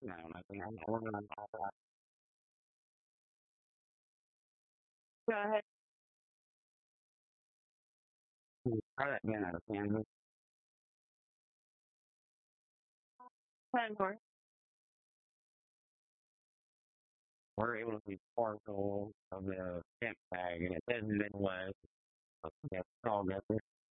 No, nothing. We're gonna talk about. Go ahead. Try that again out of Kansas. Ten more. We're able to see partial of the stamp tag, and it says Midwest. So that's all good.